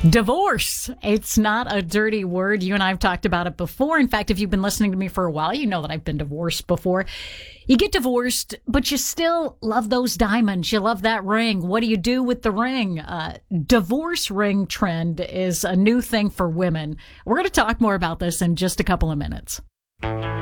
Divorce. It's not a dirty word. You and I have talked about it before. In fact, if you've been listening to me for a while, you know that I've been divorced before. You get divorced, but you still love those diamonds. You love that ring. What do you do with the ring? Divorce ring trend is a new thing for women. We're going to talk more about this in just a couple of minutes.